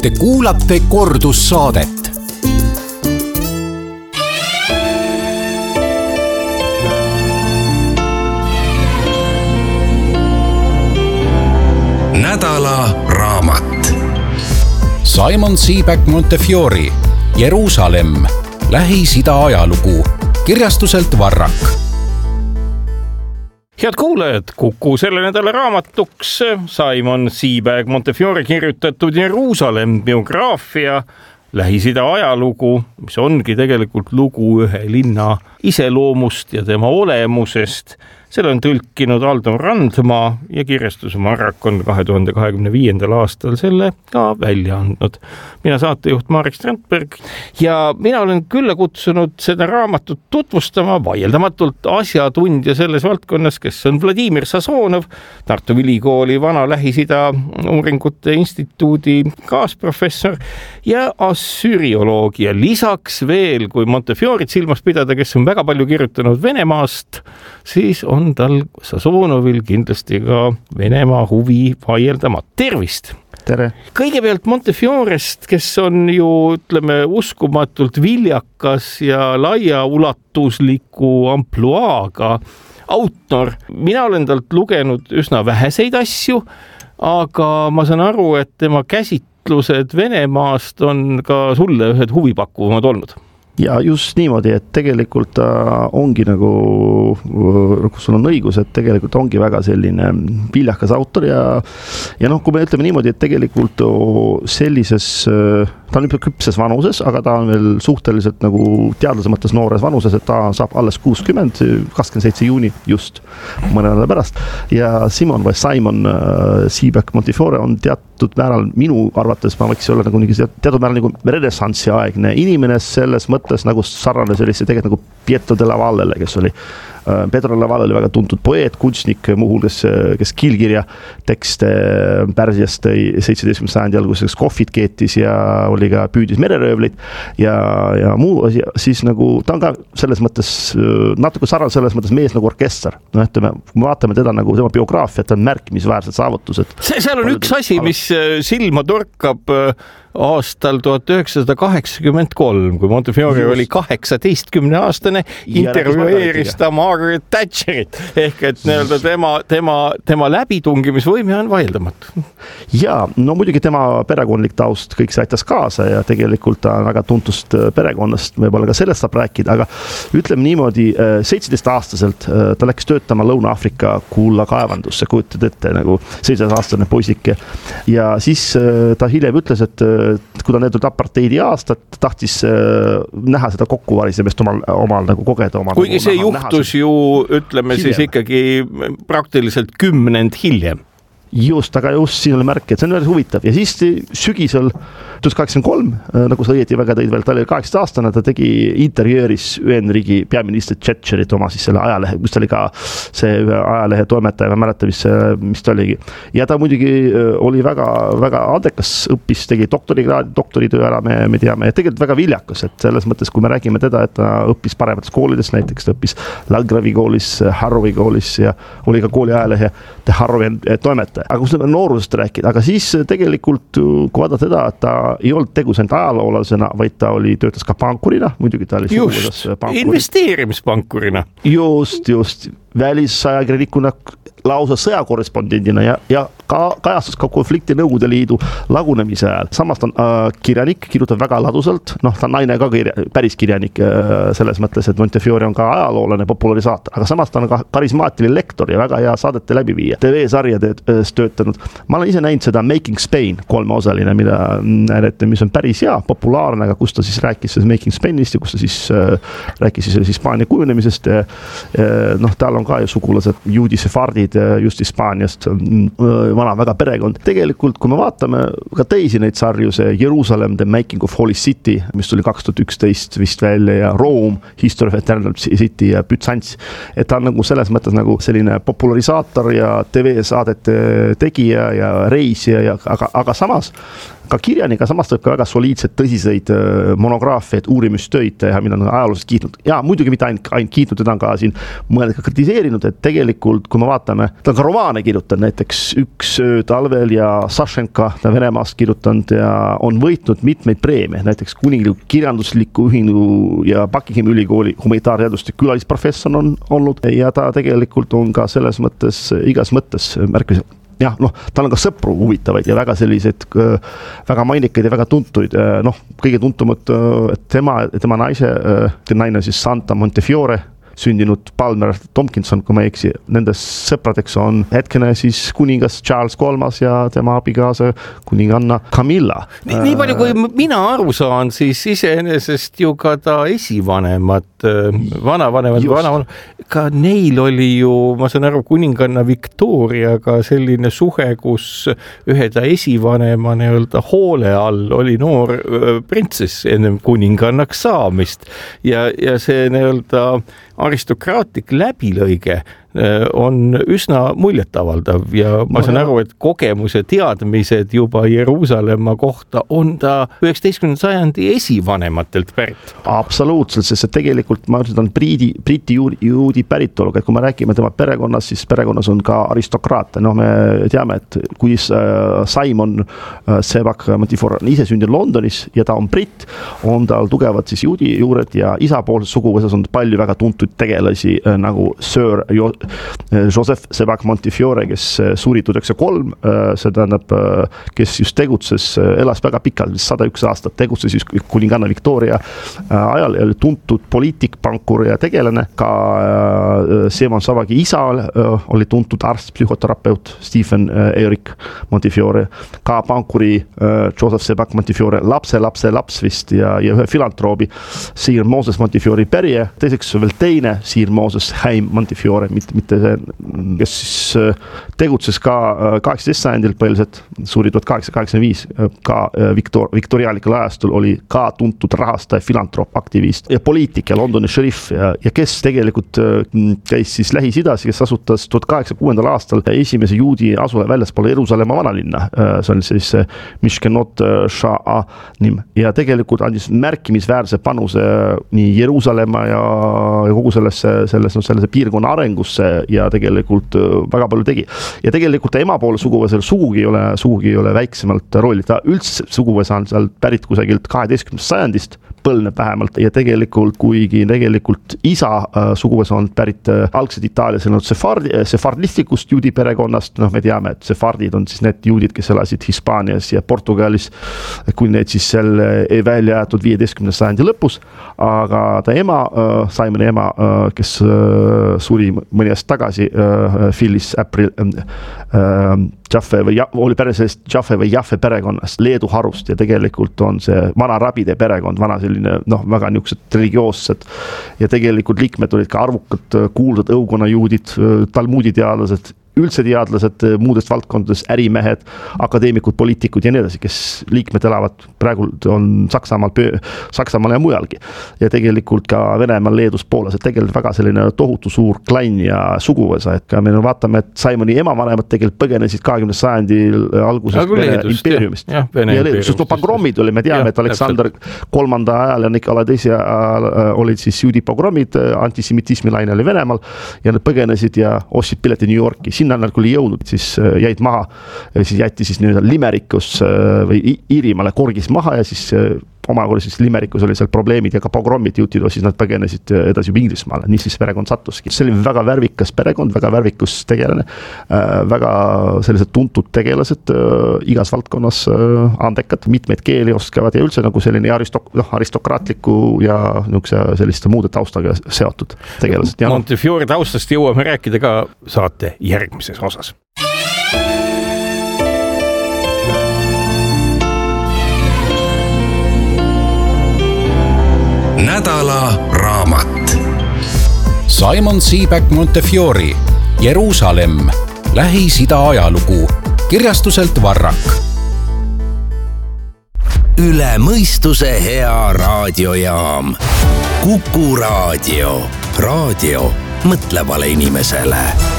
Te kuulate kordussaadet. Nädala raamat. Simon Sebag Montefiore, Jeruusalemm, Lähis-Ida ajalugu, kirjastuselt Varrak. Head kuulajad, Kuku selle nädala raamatuks Simon Sebag Montefiore kirjutatud Jeruusalemm biograafia, Lähis-Ida ajalugu, mis ongi tegelikult lugu ühe linna iseloomust ja tema olemusest. Selle on tõlkinud Aldo Randmaa ja kirjastus Varrak on 2025. aastal selle ka välja andnud. Mina saatejuht Marek Strandberg ja mina olen külla kutsunud seda raamatut tutvustama vaieldamatult asjatundja selles valdkonnas, kes on Vladimir Sazonov, Tartu Ülikooli Vana Lähis-Ida uuringute instituudi kaasprofessor ja assürioloog ja lisaks veel, kui Montefioret silmas pidada, kes on väga palju kirjutanud Venemaast, siis on tal Sazonovil kindlasti ka Venemaa huvi vaieldama. Tervist! Tere! Kõigepealt Montefiorest, kes on ju, ütleme, uskumatult viljakas ja laiaulatusliku ampluaaga autor. Mina olen talt lugenud üsna väheseid asju, aga ma saan aru, et tema käsitlused Venemaast on ka sulle ühed huvipakkuvamad olnud. Ja just niimoodi, et tegelikult ongi nagu, kus sul on õigus, et tegelikult ongi väga selline viljakas autor ja noh, kui me ütleme niimoodi, et tegelikult sellises, ta on juba küpses vanuses, aga ta on veel suhteliselt nagu teadlase mõttes noores vanuses, et ta saab alles 60, 27 juuni just mõne nädala pärast ja Simon Sebag Montefiore on teatud määral minu arvates, ma võiks olla nagu teatud määral nagu renessansi aegne inimene selles mõttes, nagu sarnane sellise tegelikult nagu Pietro della Vallele, kes oli Pedro della Valle oli väga tuntud poeet, kunstnik, muuhulgas, kes kiilkirja tekste Pärsiast 17. sajandi alguses kohvit keetis ja oli ka püüdis mereröövlit ja muu asi, siis nagu ta on ka selles mõttes natuke sarnane selles mõttes mees nagu orkester. No, kui me vaatame teda nagu tema biograafiat, on märkimisväärsed saavutused. Seal on üks asi, mis silma torkab aastal 1983, kui Montefiore oli 18-aastane, intervjueeris ta Margaret Thatcherit ehk et tema läbitungimisvõime on vaieldamatu. Ja, no muidugi tema perekondlik taust kõik see aitas kaasa ja tegelikult ta on väga tuntust perekonnast, võib-olla ka sellest saab rääkida, aga ütleme niimoodi, 17-aastaselt ta läks töötama Lõuna-Afrika kullakaevandusse, kujutad ette nagu 17-aastane poisike ja siis ta hiljem ütles, et kui ta need aparteidi aastat, tahtis näha seda kokkuvarisemist omal nagu kogeda. Kuigi see juhtus ju, ütleme hiljem. Siis ikkagi praktiliselt 10 hiljem. Just, aga just siin oli märk, et see on väga huvitav ja siis sügisel 1983, nagu sa õieti väga tõid veel, ta oli 18-aastane, ta tegi interjööris Ühendriigi peaministri Thatcherit oma siis selle ajalehe, mis ta oli ka see ajalehe toimetaja, ma mäleta, mis ta oligi. Ja ta muidugi oli väga, väga adekas, õppis, tegi doktoritöö ära, me teame, ja tegelikult väga viljakas, et selles mõttes, kui me räägime teda, et ta õppis paremates koolides, näiteks ta õppis Landgravi koolis, Harrowi koolis ja oli ka kooli ajalehe Harrowi toimetaja. Aga kus me noorusest rääkida, aga siis tegelikult, kui vaadata teda, et ta ei olnud tegusend ajaloolasena, vaid ta töötas ka pankurina, muidugi ta oli investeerimispankurina. Just, välisajakirjanikuna lausa sõjakorrespondendina ja kajastus ka konflikti Nõukogude Liidu lagunemise ajal. Samas ta on kirjanik, kirjutab väga ladusalt, ta on naine ka päris kirjanik selles mõttes, et Montefiore on ka ajaloolane popularisaator, aga samas ta on ka karismaatiline lektor ja väga hea saadete läbiviija. TV-sarjades töötanud. Ma olen ise näinud seda Making Spain 3-osaline, mis on päris hea, populaarne, aga kus ta siis rääkis Making Spainist ja kus ta siis rääkis siis Hispaania kujunemisest. Tal on ka ju sugulased juudi sefardid just Hispaaniast, vana väga perekond. Tegelikult, kui me vaatame ka teisi neid sarju, see Jeruusalemm, The Making of Holy City, mis tuli 2011 vist välja ja Rome, History of Eternal City ja Byzants, et ta on nagu selles mõttes nagu selline popularisaator ja TV-saadete tegija ja reisija, aga samas ka kirjanik, samas võib ka väga soliidseid, tõsiseid monograafiaid, uurimustöid teha, mida on ajalooliselt kiitnud. Ja muidugi mitte ainult kiitnud, teda on ka siin mõned ka kritiseerinud, et tegelikult, kui me vaatame, ta on ka romaane kirjutanud, näiteks Üks öö talvel ja Sašenka, ta Venemaast kirjutanud ja on võitnud mitmeid preemia, näiteks Kuningliku kirjandusliku ühingu ja Buckinghami ülikooli humanitaarteaduste külalisprofessor on olnud ja ta tegelikult on ka selles mõttes, igas mõttes märkis. Jah, tal on ka sõpru huvitavaid ja väga sellised, väga mainikaid ja väga tuntuid, kõige tuntumad tema naine siis Santa Montefiore, sündinud Palmer Tompkinson, kui ma ei eksi, nendes sõpradeks on hetkene siis kuningas Charles III ja tema abikaasa kuninganna Camilla. Nii palju, kui mina aru saan, siis iseenesest ju ka ta esivanemad, vanavanemad, ka neil oli ju, ma saan aru, kuninganna Victoriaga selline suhe, kus ühe ta esivanema nii-öelda hoole all oli noor printsess ennem kuningannaks saamist ja see nii-öelda aristokraatlik läbilõige on üsna muljetavaldav ja ma saan aru, et kogemus ja teadmised juba Jeruusalemma kohta on ta 19. sajandi esivanematelt pärit. Absoluutselt, sest tegelikult ma ütlen, ta on briti juudi päritoluga, et kui me räägime tema perekonnas, siis perekonnas on ka aristokraate. Me teame, et kui Simon Sebag Montefiore on ise sündinud Londonis ja ta on britt, on tal tugevad siis juudi juured ja isapoolses suguvõsas on palju väga tuntud tegelasi nagu Sir Joseph Sebag Montefiore, kes suri 1903, see tähendab, kes just tegutses, elas väga pikalt, 101 aastat, tegutses just kuninganna Victoria ajal, oli tuntud poliitik, pankur ja tegelane, ka Simon Sebagi isa oli tuntud arst, psühhoterapeut Stephen Eric Montefiore, ka pankuri Joseph Sebag Montefiore laps vist ja ühe filantroobi Sir Moses Montefiore pärje, teiseks veel teine Sir Moses Haim Montefiore, mitte see, kes siis tegutses ka 18. sajandil põhiliselt, suri 1885, ka viktoriaalikul ajastul oli ka tuntud rahastaja, filantroop, aktivist ja poliitik ja Londoni šerif ja kes tegelikult käis siis Lähis-Idas, kes asutas 1806. aastal esimese juudi asule väljaspool Jeruusalemma vanalinna, see on siis Mishkenot Sha'a nim ja tegelikult andis märkimisväärse panuse nii Jeruusalemma ja kogu sellesse piirkonna arengusse ja tegelikult väga palju tegi. Ja tegelikult ta ema poole suguvõsel sugugi ei ole väiksemalt rolli. Ta üldse suguvõsa on seal pärit kusagilt 12. sajandist, põlneb vähemalt ja tegelikult, kuigi tegelikult isa suguvõsa on pärit algselt Itaalias sefardistlikust juudi perekonnast, me teame, et sefardid on siis need juudid, kes elasid Hispaanias ja Portugalis, kui need siis seal välja jäetud 15. sajandi lõpus, aga ta ema, Simoni ema, kes suri mõni aasta tagasi, Phyllis April Jaffe oli päris sellest Jaffe või Jaffe perekonnast, Leedu harust ja tegelikult on see vana rabide perekond, vana selline, väga niisugused religioossed ja tegelikult liikmed olid ka arvukad kuuldud õukonna juudid, talmuuditeadlased, üldse teadlased muudest valdkondades, ärimehed, akadeemikud, poliitikud ja nii edasi, kes liikmed elavad praegu on Saksamaal ja mujalgi. Ja tegelikult ka Venemaal, Leedus, Poolas, et tegelikult väga selline tohutu suur klann ja suguvõsa, et ka me vaatame, et Simoni emavanemad tegelikult põgenesid 20. sajandil alguses impeeriumist. Ja Leedus, sest pogrommid oli, me teame, et Aleksander III ajal ja Nikolai II ajal olid siis juudi pogrommid, antisemitismi laine oli Venemaal ja nad põgenesid ja ostsid pileti New Yorki. Sinna nad kui jõudnud, siis jäid maha, siis jäeti siis Limerikus või Iirimaale korgis maha ja siis omakorda siis Limerikus oli seal probleemid ja ka pogrommid jõutid, siis nad põgenesid edasi juba Inglismaale, nii siis perekond sattuski. See oli väga värvikas perekond, väga värvikus tegelane, väga sellised tuntud tegelased igas valdkonnas andekad, mitmeid keeli oskavad ja üldse nagu selline aristokraatliku ja selliste muude taustaga seotud tegelased. Montefiore taustast jõuame rääkida ka saate järgmises osas. Nädala raamat. Simon Sebag Montefiore, Jeruusalemm, Lähis-Ida ajalugu, kirjastuselt Varrak. Üle mõistuse hea raadiojaam. Kuku Raadio. Raadio mõtlevale inimesele.